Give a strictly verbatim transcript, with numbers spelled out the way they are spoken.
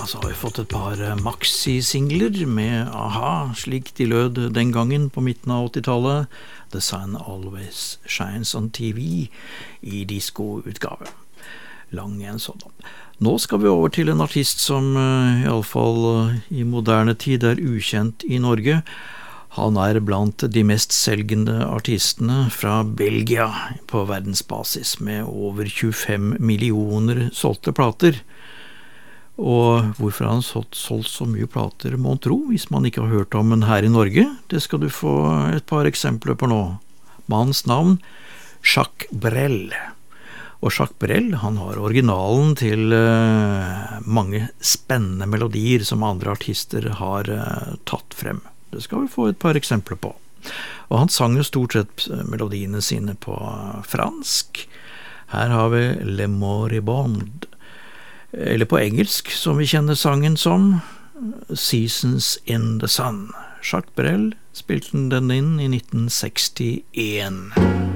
så har vi fått et par maxi-singler med A-ha, slik de lød den gangen på midten av åttitallet. The Sun Always Shines on T V i disco-utgave. Lang en sånn. Nå skal vi over til en artist som i alle fall i moderne tid er ukjent i Norge. Han er blant de mest selgende artistene fra Belgia på verdensbasis med over tjuefem millioner solgte plater. Og hvorfor har han solgt, solgt så mye plater, må man tro, hvis man ikke har hørt om den her i Norge? Det skal du få et par eksempler på nå. Mannens navn, Jacques Brel. Og Jacques Brel, han har originalen til uh, mange spennende melodier som andre artister har uh, tatt frem. Det skal vi få et par eksempler på. Og han sang jo stort sett melodiene sine på fransk. Her har vi Le Moribond, eller på engelsk, som vi kjenner sangen som Seasons in the Sun. Jacques Brel spilte den inn i nitten sekstien.